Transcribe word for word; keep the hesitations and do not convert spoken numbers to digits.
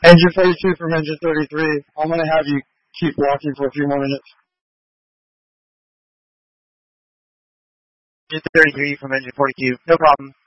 Engine forty-two from engine thirty-three. I'm going to have you keep walking for a few more minutes. Engine thirty-three from engine forty-two. No problem.